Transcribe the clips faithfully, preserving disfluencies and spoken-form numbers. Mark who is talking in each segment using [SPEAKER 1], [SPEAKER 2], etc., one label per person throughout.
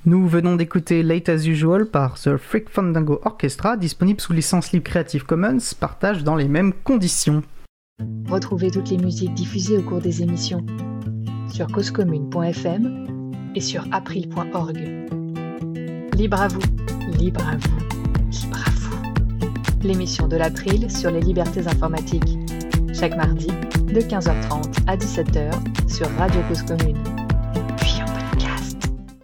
[SPEAKER 1] Nous venons d'écouter Late as Usual par The Freak Fandango Orchestra, disponible sous licence libre Creative Commons, partage dans les mêmes conditions.
[SPEAKER 2] Retrouvez toutes les musiques diffusées au cours des émissions sur cause commune point f m et sur april point org. Libre à vous, libre à vous, libre à vous. L'émission de l'April sur les libertés informatiques. Chaque mardi, de quinze heures trente à dix-sept heures sur Radio Cause Commune. Puis en podcast.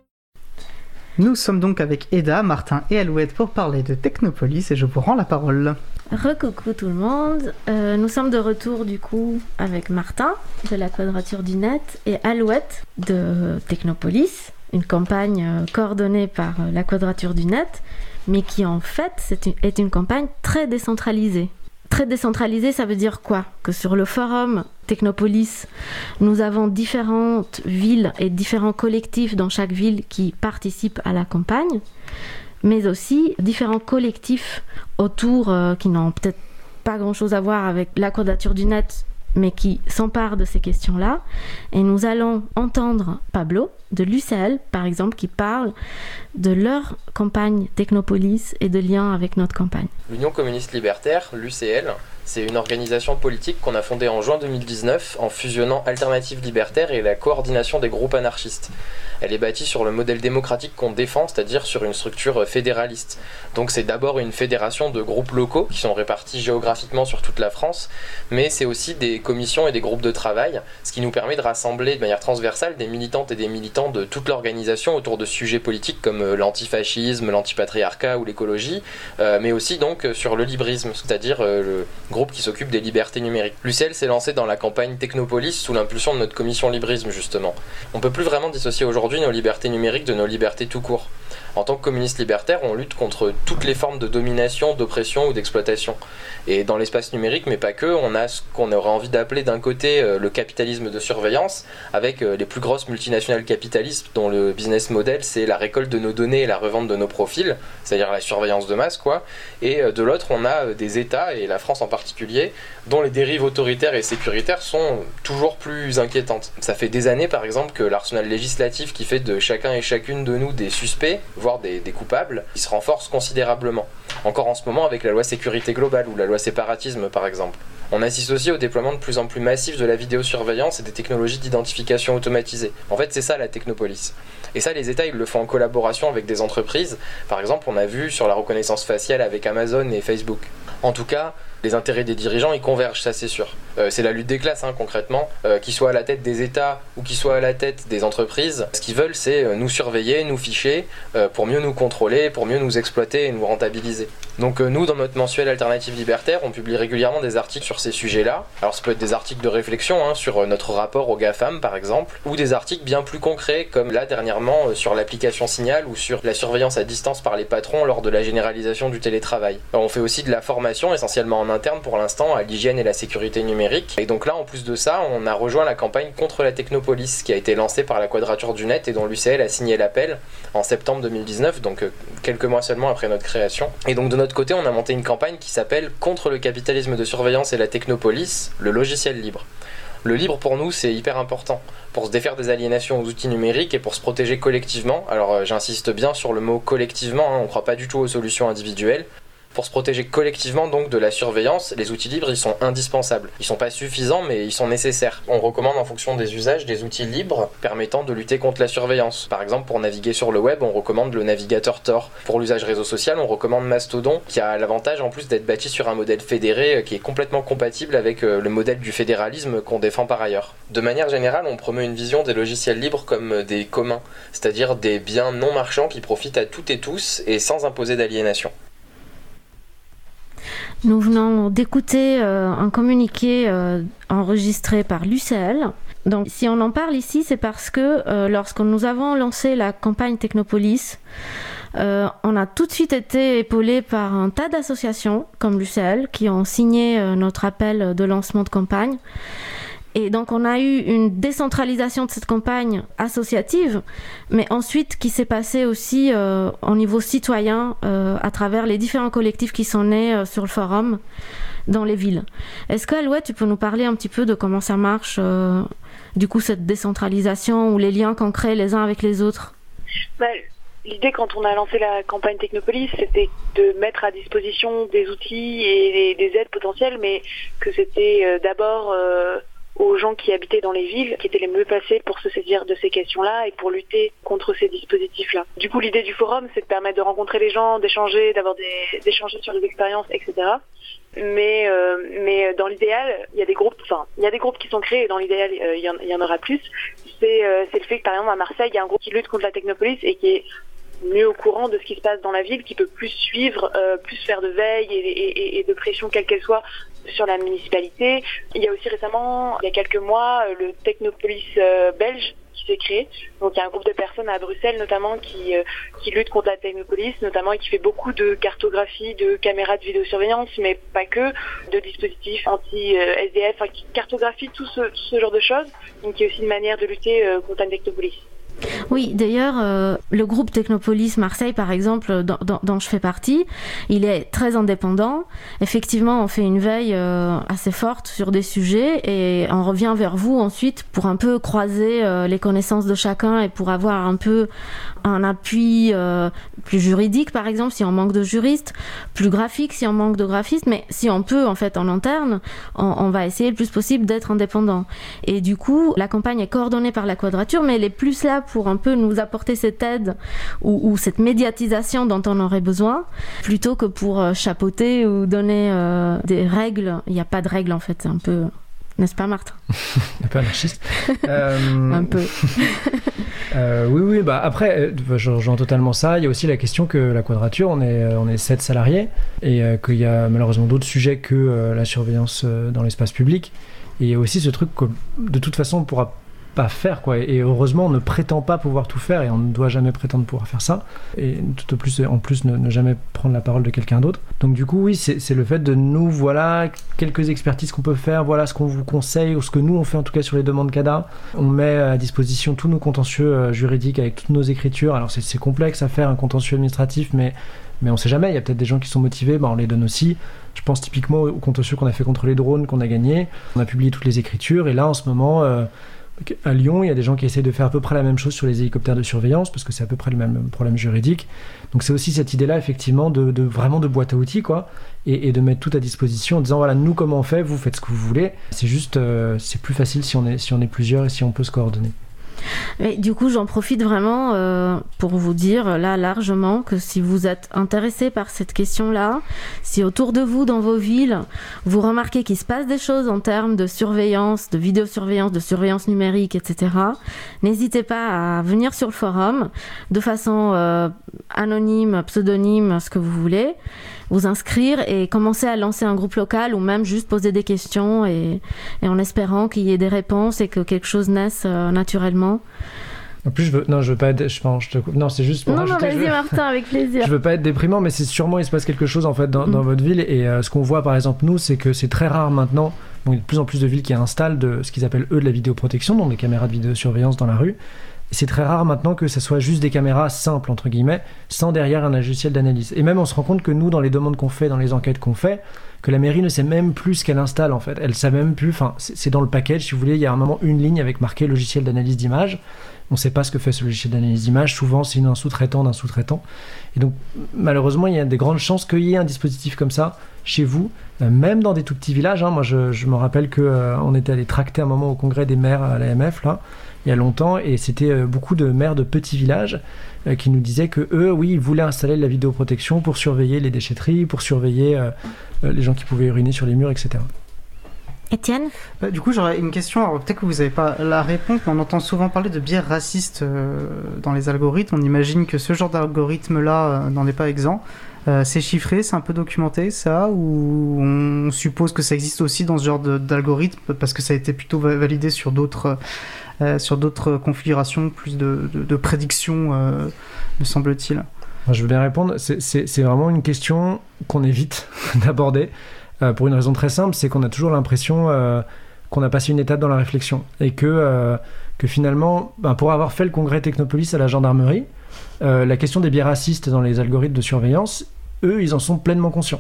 [SPEAKER 1] Nous sommes donc avec Eda, Martin et Alouette pour parler de Technopolis et je vous rends la parole.
[SPEAKER 3] Recoucou tout le monde, euh, nous sommes de retour du coup avec Martin de la Quadrature du Net et Alouette de Technopolis, une campagne euh, coordonnée par euh, la Quadrature du Net, mais qui en fait c'est une, est une campagne très décentralisée. Très décentralisée, ça veut dire quoi ? Que sur le forum Technopolis, nous avons différentes villes et différents collectifs dans chaque ville qui participent à la campagne, mais aussi différents collectifs autour euh, qui n'ont peut-être pas grand-chose à voir avec la Quadrature du Net, mais qui s'emparent de ces questions-là. Et nous allons entendre Pablo de l'U C L, par exemple, qui parle de leur campagne Technopolis et de liens avec notre campagne.
[SPEAKER 4] L'Union communiste libertaire, l'U C L, c'est une organisation politique qu'on a fondée en juin deux mille dix-neuf en fusionnant Alternative Libertaire et la coordination des groupes anarchistes. Elle est bâtie sur le modèle démocratique qu'on défend, c'est-à-dire sur une structure fédéraliste. Donc c'est d'abord une fédération de groupes locaux qui sont répartis géographiquement sur toute la France, mais c'est aussi des commissions et des groupes de travail, ce qui nous permet de rassembler de manière transversale des militantes et des militants de toute l'organisation autour de sujets politiques comme l'antifascisme, l'antipatriarcat ou l'écologie, euh, mais aussi donc sur le librisme, c'est-à-dire euh, le groupe qui s'occupe des libertés numériques. L'U C L s'est lancé dans la campagne Technopolis sous l'impulsion de notre commission librisme justement. On peut plus vraiment dissocier aujourd'hui nos libertés numériques de nos libertés tout court. En tant que communistes libertaires, on lutte contre toutes les formes de domination, d'oppression ou d'exploitation. Et dans l'espace numérique, mais pas que, on a ce qu'on aurait envie d'appeler d'un côté euh, le capitalisme de surveillance, avec euh, les plus grosses multinationales capitalistes dont le business model c'est la récolte de nos données et la revente de nos profils, c'est-à-dire la surveillance de masse, quoi. Et euh, de l'autre, on a euh, des États, et la France en particulier, dont les dérives autoritaires et sécuritaires sont toujours plus inquiétantes. Ça fait des années, par exemple, que l'arsenal législatif qui fait de chacun et chacune de nous des suspects, voire des, des coupables, il se renforce considérablement. Encore en ce moment avec la loi sécurité globale ou la loi séparatisme par exemple. On assiste aussi au déploiement de plus en plus massif de la vidéosurveillance et des technologies d'identification automatisée. En fait, c'est ça la Technopolis. Et ça, les États, ils le font en collaboration avec des entreprises. Par exemple, on a vu sur la reconnaissance faciale avec Amazon et Facebook. En tout cas, les intérêts des dirigeants, ils convergent, ça c'est sûr. Euh, c'est la lutte des classes, hein, concrètement. Euh, qu'ils soient à la tête des États ou qu'ils soient à la tête des entreprises, ce qu'ils veulent, c'est euh, nous surveiller, nous ficher, euh, pour mieux nous contrôler, pour mieux nous exploiter et nous rentabiliser. Donc euh, nous, dans notre mensuel Alternative Libertaire, on publie régulièrement des articles sur ces sujets-là. Alors ça peut être des articles de réflexion, hein, sur euh, notre rapport aux GAFAM, par exemple, ou des articles bien plus concrets, comme là, dernièrement, euh, sur l'application Signal ou sur la surveillance à distance par les patrons lors de la généralisation du télétravail. Alors, on fait aussi de la formation, essentiellement en interne pour l'instant, à l'hygiène et la sécurité numérique. Et donc là, en plus de ça, on a rejoint la campagne contre la Technopolis, qui a été lancée par la Quadrature du Net et dont l'U C L a signé l'appel en septembre deux mille dix-neuf, donc euh, quelques mois seulement après notre création. Et donc de notre côté, on a monté une campagne qui s'appelle « Contre le capitalisme de surveillance et la Technopolis, le logiciel libre ». Le libre pour nous c'est hyper important, pour se défaire des aliénations aux outils numériques et pour se protéger collectivement. Alors euh, j'insiste bien sur le mot collectivement, hein, on ne croit pas du tout aux solutions individuelles. Pour se protéger collectivement donc de la surveillance, les outils libres ils sont indispensables. Ils sont pas suffisants mais ils sont nécessaires. On recommande en fonction des usages des outils libres permettant de lutter contre la surveillance. Par exemple pour naviguer sur le web on recommande le navigateur Tor. Pour l'usage réseau social on recommande Mastodon qui a l'avantage en plus d'être bâti sur un modèle fédéré qui est complètement compatible avec le modèle du fédéralisme qu'on défend par ailleurs. De manière générale on promeut une vision des logiciels libres comme des communs, c'est-à-dire des biens non marchands qui profitent à toutes et tous et sans imposer d'aliénation.
[SPEAKER 3] Nous venons d'écouter euh, un communiqué euh, enregistré par l'U C L. Donc, si on en parle ici, c'est parce que euh, lorsque nous avons lancé la campagne Technopolis, euh, on a tout de suite été épaulé par un tas d'associations comme l'U C L qui ont signé euh, notre appel de lancement de campagne. Et donc on a eu une décentralisation de cette campagne associative, mais ensuite qui s'est passée aussi euh, au niveau citoyen euh, à travers les différents collectifs qui sont nés euh, sur le forum dans les villes. Est-ce que Alouette, tu peux nous parler un petit peu de comment ça marche, euh, du coup cette décentralisation ou les liens qu'on crée les uns avec les autres?
[SPEAKER 5] Bah, L'idée, quand on a lancé la campagne Technopolis, c'était de mettre à disposition des outils et des, des aides potentielles, mais que c'était euh, d'abord euh, aux gens qui habitaient dans les villes, qui étaient les mieux placés pour se saisir de ces questions-là et pour lutter contre ces dispositifs-là. Du coup, l'idée du forum, c'est de permettre de rencontrer les gens, d'échanger, d'avoir des, d'échanger sur les expériences, et cetera. Mais, euh, mais dans l'idéal, il y a des groupes, enfin, il y a des groupes qui sont créés, et dans l'idéal, euh, il y en, il y en aura plus. C'est, euh, c'est le fait que, par exemple, à Marseille, il y a un groupe qui lutte contre la Technopolis et qui est mieux au courant de ce qui se passe dans la ville, qui peut plus suivre, euh, plus faire de veille et, et, et de pression quelle qu'elle soit sur la municipalité. Il y a aussi récemment, il y a quelques mois, le Technopolis euh, belge qui s'est créé. Donc il y a un groupe de personnes à Bruxelles notamment qui euh, qui lutte contre la Technopolis, notamment, et qui fait beaucoup de cartographie, de caméras de vidéosurveillance, mais pas que, de dispositifs anti-S D F, enfin, qui cartographie tout ce, tout ce genre de choses, donc qui est aussi une manière de lutter euh, contre la Technopolis.
[SPEAKER 3] Oui, d'ailleurs, euh, le groupe Technopolis Marseille, par exemple, dont, dont, dont je fais partie, il est très indépendant. Effectivement, on fait une veille euh, assez forte sur des sujets et on revient vers vous ensuite pour un peu croiser euh, les connaissances de chacun et pour avoir un peu un appui euh, plus juridique, par exemple, si on manque de juristes, plus graphique si on manque de graphistes, mais si on peut, en fait, en interne, on, on va essayer le plus possible d'être indépendant. Et du coup, la campagne est coordonnée par la Quadrature, mais elle est plus là pour un peu nous apporter cette aide ou, ou cette médiatisation dont on aurait besoin, plutôt que pour euh, chapeauter ou donner euh, des règles. Il n'y a pas de règles, en fait, c'est un peu... N'est-ce pas, Martin?
[SPEAKER 6] Un peu anarchiste. euh...
[SPEAKER 3] Un peu.
[SPEAKER 6] euh, oui, oui, bah après, euh, je rejoins totalement ça. Il y a aussi la question que la Quadrature, on est, on est sept salariés et euh, qu'il y a malheureusement d'autres sujets que euh, la surveillance euh, dans l'espace public. Et il y a aussi ce truc que, de toute façon, on ne pourra pas faire, quoi. Et heureusement, on ne prétend pas pouvoir tout faire et on ne doit jamais prétendre pouvoir faire ça. Et tout au plus, en plus, ne, ne jamais prendre la parole de quelqu'un d'autre. Donc du coup, oui, c'est, c'est le fait de nous, voilà, quelques expertises qu'on peut faire, voilà ce qu'on vous conseille, ou ce que nous, on fait en tout cas sur les demandes C A D A. On met à disposition tous nos contentieux euh, juridiques avec toutes nos écritures. Alors c'est, c'est complexe à faire, un contentieux administratif, mais, mais on sait jamais. Il y a peut-être des gens qui sont motivés, bah, on les donne aussi. Je pense typiquement au contentieux qu'on a fait contre les drones, qu'on a gagné. On a publié toutes les écritures et là, en ce moment... Euh, à Lyon, il y a des gens qui essayent de faire à peu près la même chose sur les hélicoptères de surveillance parce que c'est à peu près le même problème juridique. Donc c'est aussi cette idée-là, effectivement, de, de vraiment de boîte à outils, quoi, et, et de mettre tout à disposition en disant voilà, nous comment on fait, vous faites ce que vous voulez. C'est juste, euh, c'est plus facile si on est si on est plusieurs et si on peut se coordonner.
[SPEAKER 3] Et du coup, j'en profite vraiment euh, pour vous dire là largement que si vous êtes intéressé par cette question-là, si autour de vous, dans vos villes, vous remarquez qu'il se passe des choses en termes de surveillance, de vidéosurveillance, de surveillance numérique, et cetera, n'hésitez pas à venir sur le forum de façon euh, anonyme, pseudonyme, ce que vous voulez, vous inscrire et commencer à lancer un groupe local ou même juste poser des questions et, et en espérant qu'il y ait des réponses et que quelque chose naisse euh, naturellement.
[SPEAKER 6] En plus, je veux, non, je veux pas être, je, je te coupe. Non, c'est juste pour
[SPEAKER 3] non,
[SPEAKER 6] rajouter.
[SPEAKER 3] Non, vas-y,
[SPEAKER 6] je veux,
[SPEAKER 3] Martin, avec plaisir.
[SPEAKER 6] Je veux pas être déprimant, mais c'est sûrement il se passe quelque chose en fait dans, mm. dans votre ville et euh, ce qu'on voit par exemple nous, c'est que c'est très rare maintenant. Bon, il y a de plus en plus de villes qui installent de ce qu'ils appellent eux de la vidéoprotection, donc des caméras de vidéosurveillance dans la rue. Et c'est très rare maintenant que ça soit juste des caméras simples entre guillemets, sans derrière un logiciel d'analyse. Et même on se rend compte que nous, dans les demandes qu'on fait, dans les enquêtes qu'on fait, que la mairie ne sait même plus ce qu'elle installe en fait. Elle sait même plus. Enfin, c'est, c'est dans le package si vous voulez. Il y a un moment une ligne avec marqué logiciel d'analyse d'image. On ne sait pas ce que fait ce logiciel d'analyse d'image. Souvent, c'est un sous-traitant d'un sous-traitant. Et donc, malheureusement, il y a des grandes chances qu'il y ait un dispositif comme ça chez vous, euh, même dans des tout petits villages. Hein. Moi, je, je me rappelle qu'on euh, était allé tracter un moment au congrès des maires à l'A M F, là, il y a longtemps, et c'était euh, beaucoup de maires de petits villages euh, qui nous disaient que eux, oui, ils voulaient installer de la vidéoprotection pour surveiller les déchetteries, pour surveiller euh, euh, les gens qui pouvaient uriner sur les murs, et cetera.
[SPEAKER 3] Étienne ?
[SPEAKER 1] Bah, du coup, j'aurais une question. Alors, peut-être que vous n'avez pas la réponse, mais on entend souvent parler de biais racistes euh, dans les algorithmes. On imagine que ce genre d'algorithme-là euh, n'en est pas exempt. Euh, c'est chiffré, c'est un peu documenté, ça, ou on suppose que ça existe aussi dans ce genre de, d'algorithme parce que ça a été plutôt validé sur d'autres, euh, sur d'autres configurations, plus de, de, de prédiction, euh, me semble-t-il.
[SPEAKER 6] Je veux bien répondre. C'est, c'est, c'est vraiment une question qu'on évite d'aborder. Euh, pour une raison très simple, c'est qu'on a toujours l'impression euh, qu'on a passé une étape dans la réflexion et que, euh, que finalement, ben, pour avoir fait le congrès Technopolis à la gendarmerie, euh, la question des biais racistes dans les algorithmes de surveillance, eux, ils en sont pleinement conscients.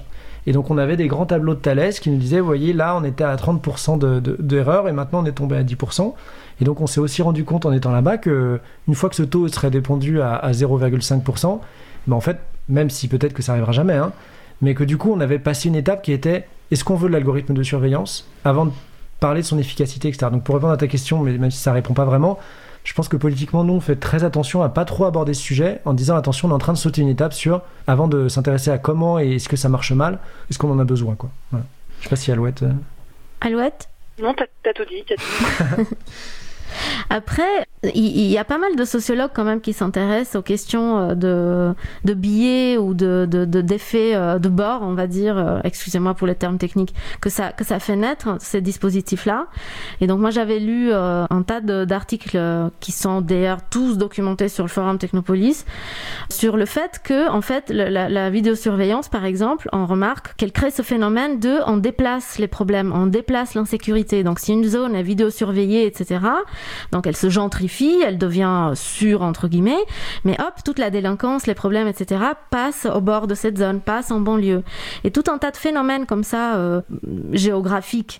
[SPEAKER 6] Et donc on avait des grands tableaux de Thalès qui nous disaient, vous voyez, là on était à trente pour cent de, de, d'erreurs et maintenant on est tombé à dix pour cent. Et donc on s'est aussi rendu compte en étant là-bas qu'une fois que ce taux serait descendu à, à zéro virgule cinq pour cent, ben en fait, même si peut-être que ça arrivera jamais, hein, mais que du coup on avait passé une étape qui était, est-ce qu'on veut de l'algorithme de surveillance avant de parler de son efficacité, et cetera. Donc pour répondre à ta question, mais même si ça répond pas vraiment, je pense que politiquement, nous, on fait très attention à pas trop aborder ce sujet en disant attention, on est en train de sauter une étape sur, avant de s'intéresser à comment et est-ce que ça marche mal, est-ce qu'on en a besoin, quoi. Voilà. Je sais pas si Alouette... Euh...
[SPEAKER 3] Alouette ?
[SPEAKER 5] Non, t'as, t'as tout dit. T'as tout dit.
[SPEAKER 3] Après, il y, y a pas mal de sociologues quand même qui s'intéressent aux questions de, de biais ou de, de, de, d'effets de bord, on va dire, excusez-moi pour les termes techniques, que ça, que ça fait naître, ces dispositifs-là. Et donc moi j'avais lu euh, un tas de, d'articles qui sont d'ailleurs tous documentés sur le forum Technopolis, sur le fait que, en fait, la, la vidéosurveillance, par exemple, on remarque qu'elle crée ce phénomène de on déplace les problèmes, on déplace l'insécurité. Donc si une zone est vidéosurveillée, et cetera, donc elle se gentrifie, elle devient sûre entre guillemets, mais hop, toute la délinquance, les problèmes, et cetera passent au bord de cette zone, passent en banlieue. Et tout un tas de phénomènes comme ça, euh, géographiques,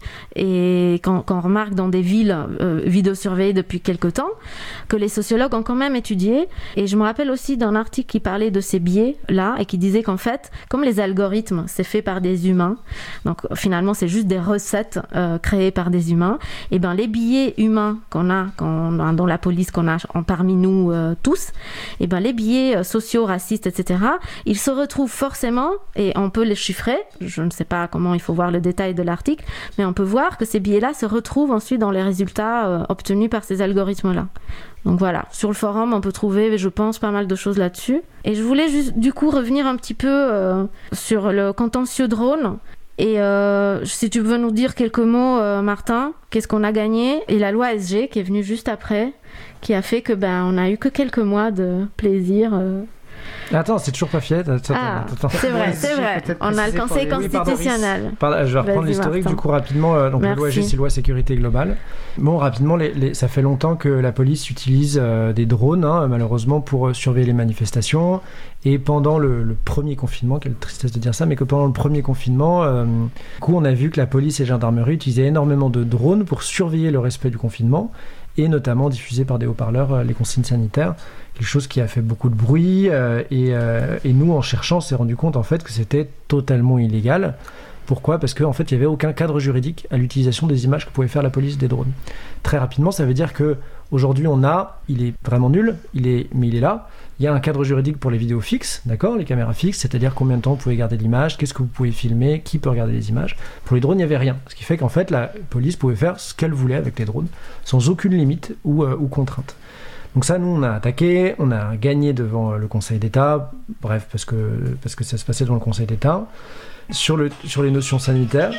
[SPEAKER 3] et qu'on, qu'on remarque dans des villes euh, vidéosurveillées depuis quelque temps, que les sociologues ont quand même étudié. Et je me rappelle aussi d'un article qui parlait de ces biais-là, et qui disait qu'en fait, comme les algorithmes, c'est fait par des humains, donc finalement c'est juste des recettes euh, créées par des humains, et ben les biais humains qu'on a, qu'on a dans la police, qu'on a parmi nous euh, tous, et ben les biais euh, sociaux, racistes, et cetera, ils se retrouvent forcément, et on peut les chiffrer, je ne sais pas comment il faut voir le détail de l'article, mais on peut voir que ces biais-là se retrouvent ensuite dans les résultats euh, obtenus par ces algorithmes-là. Donc voilà, sur le forum, on peut trouver, je pense, pas mal de choses là-dessus. Et je voulais juste, du coup, revenir un petit peu euh, sur le contentieux drone. Et euh, si tu veux nous dire quelques mots, euh, Martin, qu'est-ce qu'on a gagné ? Et la loi S G qui est venue juste après, qui a fait que ben on a eu que quelques mois de plaisir. Euh...
[SPEAKER 6] Attends, c'est toujours pas fait. Attends,
[SPEAKER 3] ah,
[SPEAKER 6] attends.
[SPEAKER 3] c'est vrai, c'est vrai. On a le Conseil les... constitutionnel.
[SPEAKER 6] Oui, pardon, je vais reprendre Vas-y, l'historique Martin. Du coup rapidement. Euh, donc la loi S G, c'est loi sécurité globale. Bon, rapidement, les, les, ça fait longtemps que la police utilise euh, des drones, hein, malheureusement, pour euh, surveiller les manifestations. Et pendant le, le premier confinement, quelle tristesse de dire ça, mais que pendant le premier confinement, euh, du coup, on a vu que la police et la gendarmerie utilisaient énormément de drones pour surveiller le respect du confinement, et notamment diffuser par des haut-parleurs euh, les consignes sanitaires, quelque chose qui a fait beaucoup de bruit, euh, et, euh, et nous, en cherchant, on s'est rendu compte en fait que c'était totalement illégal. Pourquoi ? Parce qu'en fait, il n'y avait aucun cadre juridique à l'utilisation des images que pouvait faire la police des drones. Très rapidement, ça veut dire qu'aujourd'hui, on a, il est vraiment nul, il est, mais il est là, il y a un cadre juridique pour les vidéos fixes, d'accord, les caméras fixes, c'est-à-dire combien de temps vous pouvez garder l'image, qu'est-ce que vous pouvez filmer, qui peut regarder les images. Pour les drones, il n'y avait rien. Ce qui fait qu'en fait, la police pouvait faire ce qu'elle voulait avec les drones, sans aucune limite ou, euh, ou contrainte. Donc ça, nous, on a attaqué, on a gagné devant le Conseil d'État, bref, parce que, parce que ça se passait devant le Conseil d'État, sur, le, sur les notions sanitaires.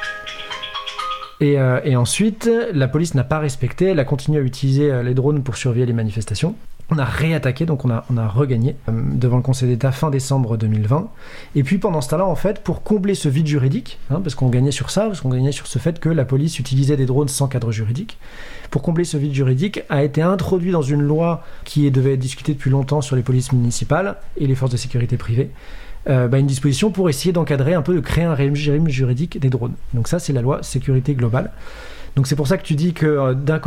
[SPEAKER 6] Et, euh, et ensuite, la police n'a pas respecté, elle a continué à utiliser les drones pour surveiller les manifestations. On a réattaqué, donc on a, on a regagné euh, devant le Conseil d'État fin décembre deux mille vingt. Et puis pendant ce temps-là, en fait, pour combler ce vide juridique, hein, parce qu'on gagnait sur ça, parce qu'on gagnait sur ce fait que la police utilisait des drones sans cadre juridique, pour combler ce vide juridique, a été introduit dans une loi qui devait être discutée depuis longtemps sur les polices municipales et les forces de sécurité privées, euh, bah, une disposition pour essayer d'encadrer un peu, de créer un régime juridique des drones. Donc ça, c'est la loi sécurité globale. Donc c'est pour ça que tu dis que euh, d'un côté,